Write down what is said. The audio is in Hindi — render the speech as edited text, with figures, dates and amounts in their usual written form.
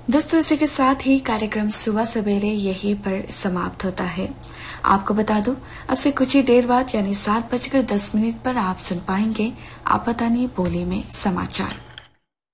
दोस्तों, इसी के साथ ही कार्यक्रम सुबह सवेरे यहीं पर समाप्त होता है। आपको बता दूं, अब से कुछ ही देर बाद यानी 7:10 पर आप सुन पाएंगे आप बतानी बोली में समाचार।